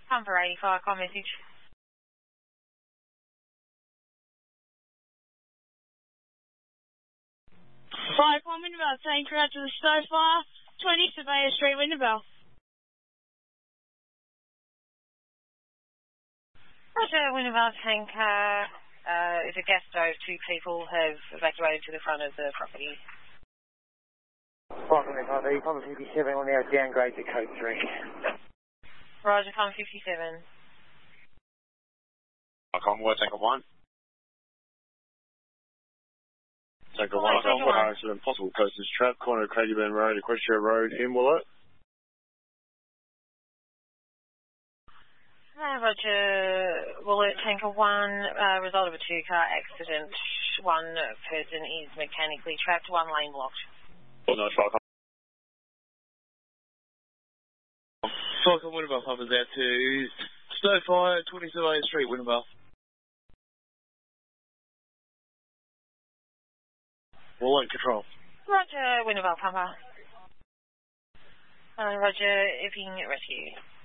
Pumper 85, call message. Fire call Wintervale, tanker out to the snow fire, 20 Surveyor Street, Wintervale. Roger, Wintervale tanker. It's a gas stove. 2 people have evacuated to the front of the property. Fire call 57, we'll now downgrade to code 3. Roger, com 57. Convoy, tanker 1. Tanker 1, Convoy, accident, possible coasters trap, corner of Craigieburn Road, Equestria Road, in Willett. Roger, Willett, tanker 1, result of a 2-car accident. 1 person is mechanically trapped, 1 lane blocked. No, Falcon. Falcon Wintervale pumpers out to Snowfire, 20 Surveyor Street, Wintervale. Willett control. Roger, Wintervale pumper. Roger, Epping rescue.